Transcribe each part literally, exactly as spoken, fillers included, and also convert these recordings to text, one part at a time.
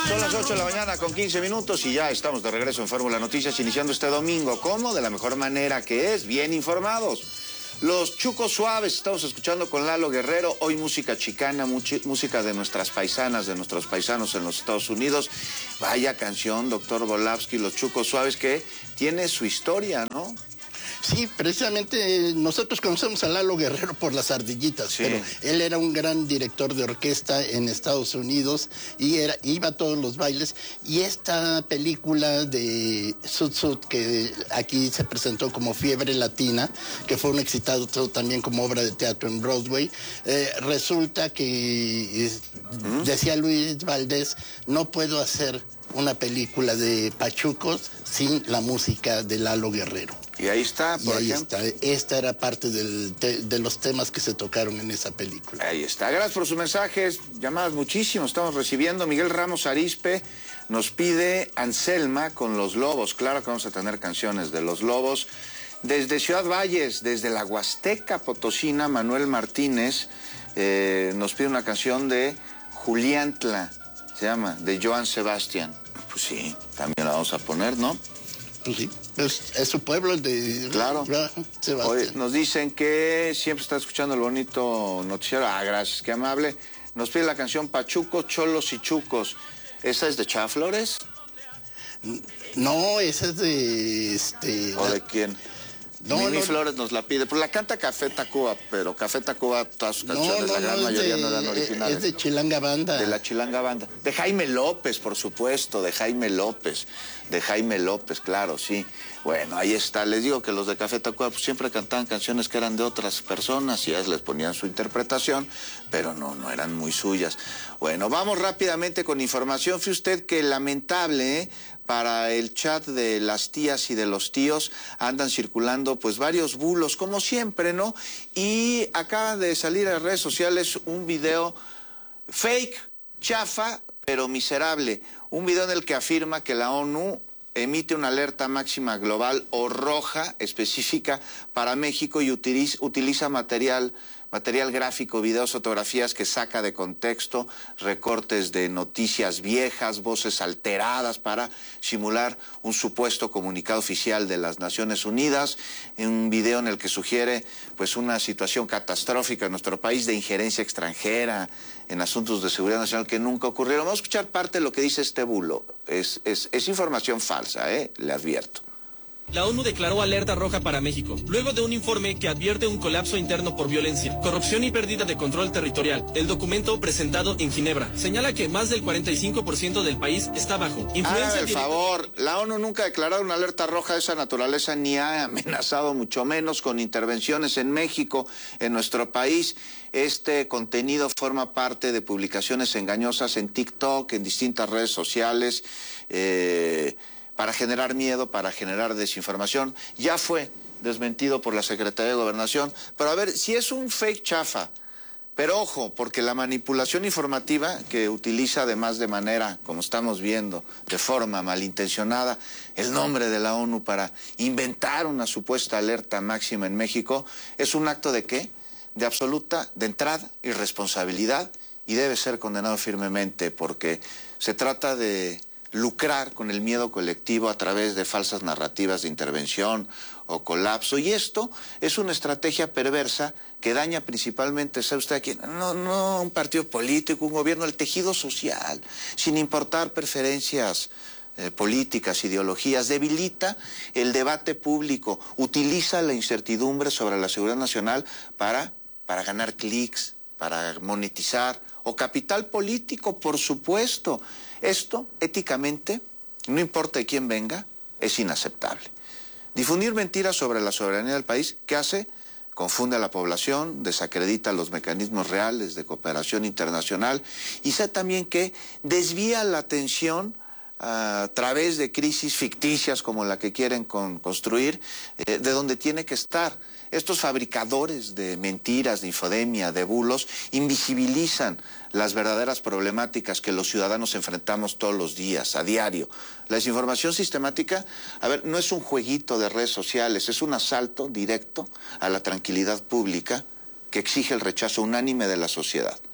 Son las ocho de la mañana con quince minutos y ya estamos de regreso en Fórmula Noticias, iniciando este domingo. ¿Cómo? De la mejor manera que es, bien informados. Los Chucos Suaves, estamos escuchando con Lalo Guerrero, hoy música chicana, música de nuestras paisanas, de nuestros paisanos en los Estados Unidos. Vaya canción, doctor Volavsky, Los Chucos Suaves, que tiene su historia, ¿no? Sí, precisamente nosotros conocemos a Lalo Guerrero por Las Ardillitas, sí. Pero él era un gran director de orquesta en Estados Unidos y era, iba a todos los bailes. Y esta película de Sud Sud, que aquí se presentó como Fiebre Latina, que fue un exitazo también como obra de teatro en Broadway, eh, resulta que, ¿Mm? decía Luis Valdés, no puedo hacer una película de Pachucos sin la música de Lalo Guerrero. Y ahí está, por y ahí ejemplo. Está. Esta era parte del, de, de los temas que se tocaron en esa película. Ahí está. Gracias por sus mensajes, llamadas muchísimos estamos recibiendo. Miguel Ramos Arispe nos pide Anselma con Los Lobos. Claro que vamos a tener canciones de Los Lobos. Desde Ciudad Valles, desde la Huasteca Potosina, Manuel Martínez eh, nos pide una canción de Juliantla, se llama, de Joan Sebastián. Pues sí, también la vamos a poner, ¿no? Pues sí, es, es su pueblo el de... Claro. Hoy nos dicen que siempre está escuchando el bonito noticiero. Ah, gracias, qué amable. Nos pide la canción Pachuco, Cholos y Chucos. ¿Esa es de Chava Flores? No, esa es de... este. ¿O de quién? No, Mimi no, Flores nos la pide, pues la canta Café Tacuba, pero Café Tacuba, todas sus canciones, no, no, la gran no, mayoría de, no eran originales. Es de Chilanga Banda. De la Chilanga Banda. De Jaime López, por supuesto, de Jaime López. De Jaime López, claro, sí. Bueno, ahí está. Les digo que los de Café Tacuba pues, siempre cantaban canciones que eran de otras personas y ellas les ponían su interpretación, pero no, no eran muy suyas. Bueno, vamos rápidamente con información. Fíjese usted que lamentable, ¿eh? Para el chat de las tías y de los tíos andan circulando pues varios bulos, como siempre, ¿no? Y acaba de salir a redes sociales un video fake, chafa, pero miserable. Un video en el que afirma que la ONU emite una alerta máxima global o roja específica para México y utiliza, utiliza material... material gráfico, videos, fotografías que saca de contexto, recortes de noticias viejas, voces alteradas para simular un supuesto comunicado oficial de las Naciones Unidas, un video en el que sugiere pues una situación catastrófica en nuestro país de injerencia extranjera en asuntos de seguridad nacional que nunca ocurrieron. Vamos a escuchar parte de lo que dice este bulo. Es, es, es información falsa, ¿eh? Le advierto. La ONU declaró alerta roja para México, luego de un informe que advierte un colapso interno por violencia, corrupción y pérdida de control territorial. El documento presentado en Ginebra señala que más del cuarenta y cinco por ciento del país está bajo influencia Hágame el directa... favor, la ONU nunca ha declarado una alerta roja de esa naturaleza, ni ha amenazado mucho menos con intervenciones en México, en nuestro país. Este contenido forma parte de publicaciones engañosas en TikTok, en distintas redes sociales, eh... para generar miedo, para generar desinformación. Ya fue desmentido por la Secretaría de Gobernación. Pero a ver, si es un fake chafa, pero ojo, porque la manipulación informativa que utiliza además de manera, como estamos viendo, de forma malintencionada, el nombre de la ONU para inventar una supuesta alerta máxima en México, es un acto de ¿qué? De absoluta, de entrada, irresponsabilidad y debe ser condenado firmemente porque se trata de lucrar con el miedo colectivo a través de falsas narrativas de intervención o colapso. Y esto es una estrategia perversa que daña principalmente, ¿sabe usted a quién? No, no un partido político, un gobierno, el tejido social, sin importar preferencias eh, políticas, ideologías, debilita el debate público, utiliza la incertidumbre sobre la seguridad nacional para, para ganar clics, para monetizar, o capital político, por supuesto. Esto, éticamente, no importa de quién venga, es inaceptable. Difundir mentiras sobre la soberanía del país, ¿qué hace? Confunde a la población, desacredita los mecanismos reales de cooperación internacional y sé también que desvía la atención a través de crisis ficticias como la que quieren con, construir, eh, de donde tiene que estar. Estos fabricadores de mentiras, de infodemia, de bulos, invisibilizan las verdaderas problemáticas que los ciudadanos enfrentamos todos los días, a diario. La desinformación sistemática, a ver, no es un jueguito de redes sociales, es un asalto directo a la tranquilidad pública que exige el rechazo unánime de la sociedad.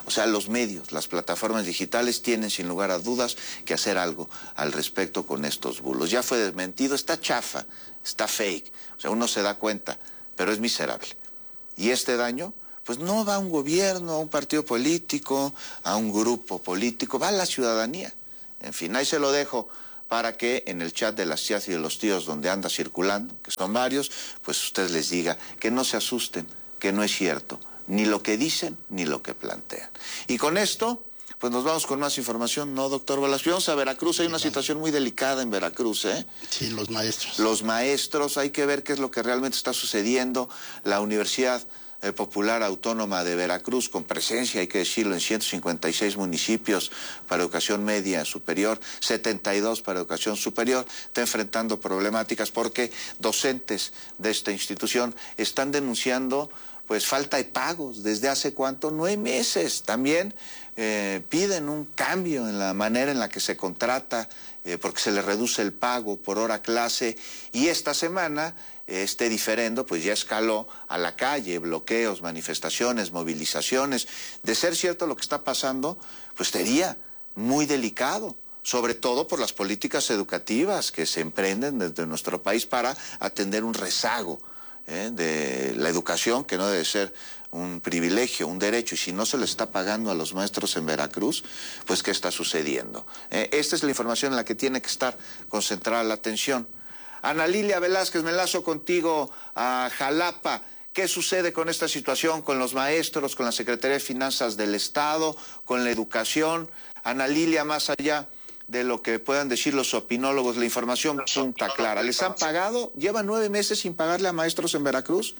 O sea, los medios, las plataformas digitales tienen sin lugar a dudas que hacer algo al respecto con estos bulos. Ya fue desmentido, está chafa, está fake, o sea, uno se da cuenta, pero es miserable. Y este daño, pues no va a un gobierno, a un partido político, a un grupo político, va a la ciudadanía. En fin, ahí se lo dejo para que en el chat de las tías y de los tíos donde anda circulando, que son varios, pues usted les diga que no se asusten, que no es cierto, ni lo que dicen, ni lo que plantean. Y con esto, pues nos vamos con más información, ¿no, doctor Velasco? Vamos a Veracruz, hay una situación muy delicada en Veracruz, ¿eh? Sí, los maestros. Los maestros, hay que ver qué es lo que realmente está sucediendo. La Universidad eh, Popular Autónoma de Veracruz, con presencia, hay que decirlo, en ciento cincuenta y seis municipios para educación media superior, setenta y dos para educación superior, está enfrentando problemáticas porque docentes de esta institución están denunciando pues falta de pagos desde hace cuánto, nueve meses. También eh, piden un cambio en la manera en la que se contrata, eh, porque se les reduce el pago por hora clase, y esta semana eh, este diferendo pues ya escaló a la calle, bloqueos, manifestaciones, movilizaciones. De ser cierto lo que está pasando, pues sería muy delicado, sobre todo por las políticas educativas que se emprenden desde nuestro país para atender un rezago ¿Eh? de la educación, que no debe ser un privilegio, un derecho, y si no se le está pagando a los maestros en Veracruz, pues ¿qué está sucediendo? Eh, esta es la información en la que tiene que estar concentrada la atención. Ana Lilia Velázquez, me enlazo contigo a Jalapa. ¿Qué sucede con esta situación, con los maestros, con la Secretaría de Finanzas del Estado, con la educación? Ana Lilia, más allá de lo que puedan decir los opinólogos, la información punta clara. ¿Les han pagado? ¿Llevan nueve meses sin pagarle a maestros en Veracruz?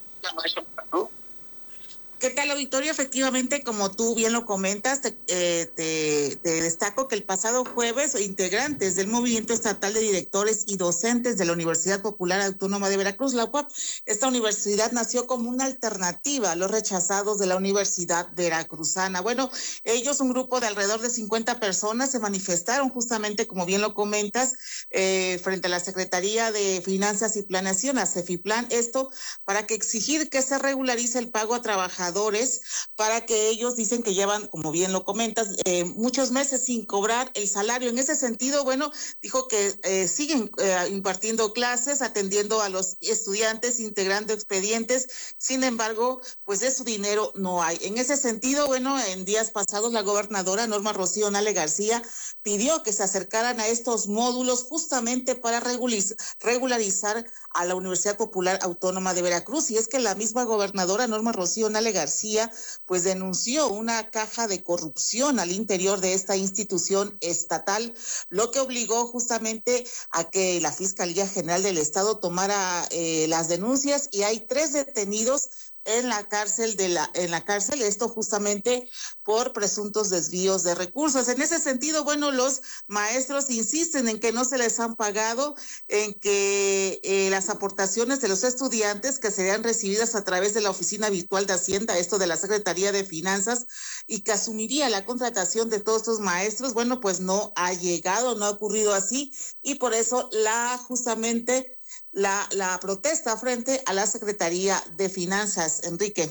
¿Qué tal, auditorio? Efectivamente, como tú bien lo comentas, te, eh, te, te destaco que el pasado jueves integrantes del Movimiento Estatal de Directores y Docentes de la Universidad Popular Autónoma de Veracruz, la U P A V, esta universidad nació como una alternativa a los rechazados de la Universidad Veracruzana. Bueno, ellos, un grupo de alrededor de cincuenta personas, se manifestaron justamente, como bien lo comentas, eh, frente a la Secretaría de Finanzas y Planeación, a CEFIPLAN, esto para que exigir que se regularice el pago a trabajadores, para que ellos dicen que llevan, como bien lo comentas, eh, muchos meses sin cobrar el salario. En ese sentido, bueno, dijo que eh, siguen eh, impartiendo clases, atendiendo a los estudiantes, integrando expedientes, sin embargo, pues de su dinero no hay. En ese sentido, bueno, en días pasados la gobernadora Norma Rocío Nale García pidió que se acercaran a estos módulos justamente para regularizar a la Universidad Popular Autónoma de Veracruz, y es que la misma gobernadora Norma Rocío Nale García pues denunció una caja de corrupción al interior de esta institución estatal, lo que obligó justamente a que la Fiscalía General del Estado tomara eh, las denuncias, y hay tres detenidos en la cárcel de la en la cárcel, esto justamente por presuntos desvíos de recursos. En ese sentido, bueno, los maestros insisten en que no se les han pagado, en que eh, las aportaciones de los estudiantes que serían recibidas a través de la Oficina Virtual de Hacienda, esto de la Secretaría de Finanzas, y que asumiría la contratación de todos estos maestros, bueno, pues no ha llegado, no ha ocurrido así, y por eso la justamente La, la protesta frente a la Secretaría de Finanzas. Enrique.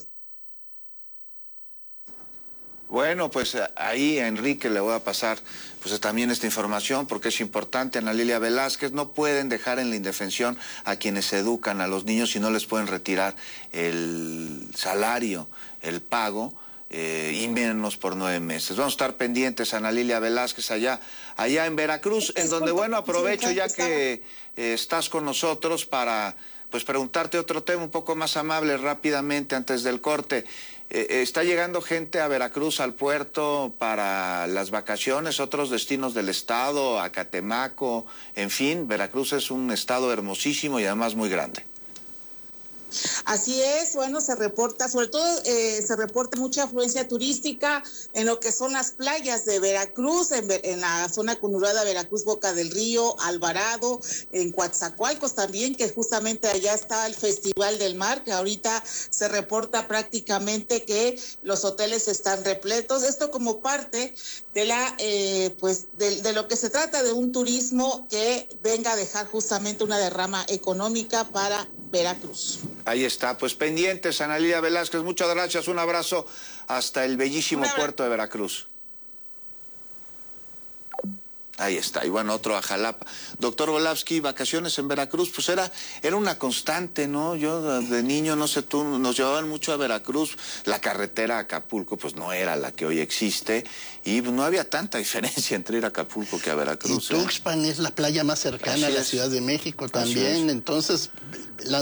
Bueno, pues ahí a Enrique le voy a pasar pues también esta información porque es importante. Ana Lilia Velázquez, no pueden dejar en la indefensión a quienes educan a los niños y no les pueden retirar el salario, el pago, eh, y menos por nueve meses. Vamos a estar pendientes, Ana Lilia Velázquez, allá, allá en Veracruz, en donde, bueno, aprovecho ya que eh, estás con nosotros para pues preguntarte otro tema un poco más amable rápidamente antes del corte. Eh, está llegando gente a Veracruz, al puerto, para las vacaciones, otros destinos del estado, a Catemaco, en fin, Veracruz es un estado hermosísimo y además muy grande. Así es, bueno, se reporta, sobre todo eh, se reporta mucha afluencia turística en lo que son las playas de Veracruz, en, en la zona conurbada Veracruz, Boca del Río, Alvarado, en Coatzacoalcos también, que justamente allá está el Festival del Mar, que ahorita se reporta prácticamente que los hoteles están repletos. Esto como parte de la, eh, pues, de, de lo que se trata de un turismo que venga a dejar justamente una derrama económica para Veracruz. Ahí está. está. Pues pendientes, Ana Lilia Velázquez, muchas gracias, un abrazo hasta el bellísimo puerto de Veracruz. Ahí está, y bueno, otro a Jalapa. Doctor Volavsky, vacaciones en Veracruz, pues era, era una constante, ¿no? Yo de niño, no sé tú, nos llevaban mucho a Veracruz. La carretera a Acapulco, pues no era la que hoy existe, y no había tanta diferencia entre ir a Acapulco que a Veracruz. Y Tuxpan, ¿eh? Es la playa más cercana Así a la es. Ciudad de México también, entonces... La